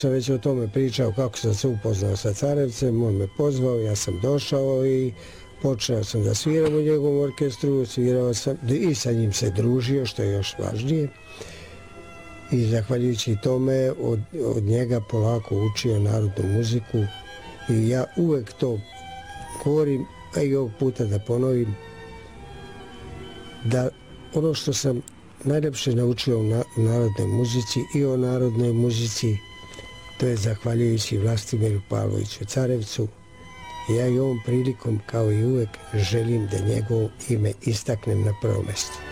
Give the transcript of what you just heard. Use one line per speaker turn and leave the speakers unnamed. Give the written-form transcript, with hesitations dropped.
Sam već o tome pričao kako sam se upoznao sa Carevcem, on me pozvao, ja sam došao i počeo sam da sviram u njegovom orkestru, svirao sam i sa njim se družio, što je još važnije. I zahvaljujući tome od njega polako učio narodnu muziku i ja uvek to govorim, a i ovog puta da ponovim, da ono što sam najljepše naučio u narodnoj muzici i o narodnoj muzici, to je zahvaljujući Vlastimiru Pavloviću Carevcu. Ja i ovom prilikom, kao i uvek, želim da njegovo ime istaknem na prvo mesto.